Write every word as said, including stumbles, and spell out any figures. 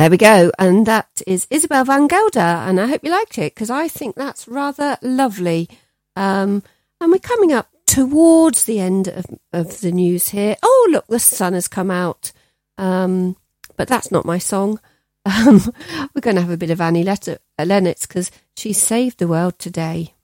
There we go. And that is Isabel van Gelder. And I hope you liked it, because I think that's rather lovely. Um, and we're coming up towards the end of, of the news here. Oh, look, the sun has come out. Um, but that's not my song. Um, we're going to have a bit of Annie Lennox, because she saved the world today.